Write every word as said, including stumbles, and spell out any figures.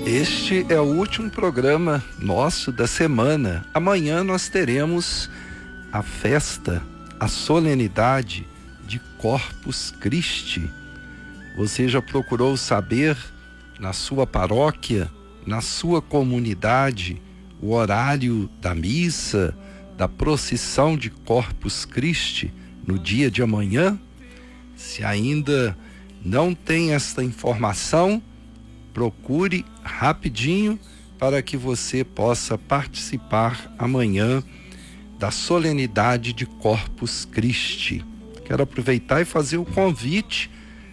Este é o último programa nosso da semana. Amanhã nós teremos a festa, a solenidade de Corpus Christi. Você já procurou saber na sua paróquia, na sua comunidade, o horário da missa, da procissão de Corpus Christi no dia de amanhã? Se ainda não tem esta informação, procure rapidinho para que você possa participar amanhã da solenidade de Corpus Christi. Quero aproveitar e fazer o convite